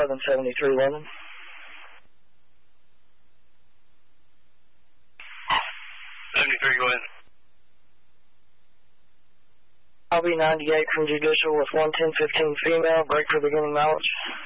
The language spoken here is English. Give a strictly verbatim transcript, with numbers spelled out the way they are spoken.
eleven seventy-three London. seventy-three, go ahead. I'll be ninety-eight from Judicial with one ten fifteen female, break for beginning mileage.